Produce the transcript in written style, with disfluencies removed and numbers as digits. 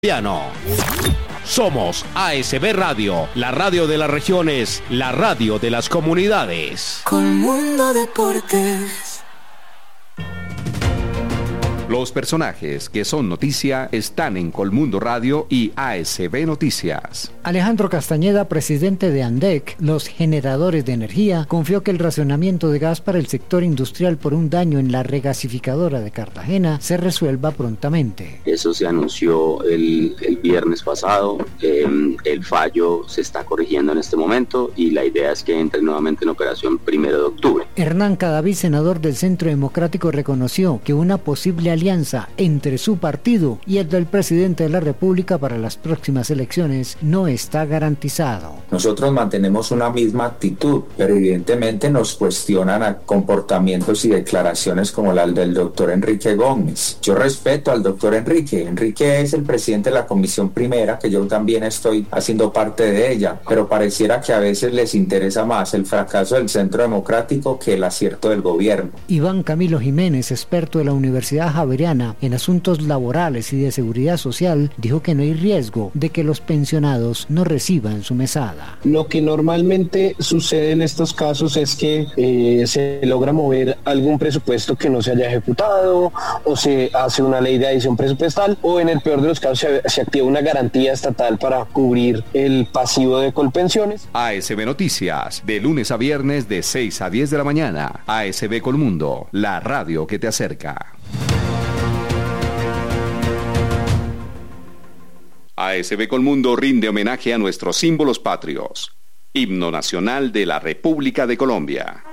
Somos ASB Radio, la radio de las regiones, la radio de las comunidades. Colmundo Deportes. Los personajes que son noticia están en Colmundo Radio y ASB Noticias. Alejandro Castañeda, presidente de ANDEC, los generadores de energía, confió que el racionamiento de gas para el sector industrial por un daño en la regasificadora de Cartagena se resuelva prontamente. Eso se anunció el viernes pasado, el fallo se está corrigiendo en este momento y la idea es que entre nuevamente en operación 1 de octubre. Hernán Cadavid, senador del Centro Democrático, reconoció que una posible alianza entre su partido y el del presidente de la República para las próximas elecciones no está garantizado. Nosotros mantenemos una misma actitud, pero evidentemente nos cuestionan a comportamientos y declaraciones como la del doctor Enrique Gómez. Yo respeto al doctor Enrique. Enrique es el presidente de la Comisión Primera, que yo también estoy haciendo parte de ella, pero pareciera que a veces les interesa más el fracaso del Centro Democrático que el acierto del gobierno. Iván Camilo Jiménez, experto de la Universidad Javeriana en asuntos laborales y de seguridad social, dijo que no hay riesgo de que los pensionados no reciban su mesada. Lo que normalmente sucede en estos casos es que se logra mover algún presupuesto que no se haya ejecutado, o se hace una ley de adición presupuestal, o en el peor de los casos se activa una garantía estatal para cubrir el pasivo de Colpensiones. ASB Noticias, de lunes a viernes de 6 a 10 de la mañana. ASB Colmundo, la radio que te acerca. ASB Colmundo rinde homenaje a nuestros símbolos patrios. Himno Nacional de la República de Colombia.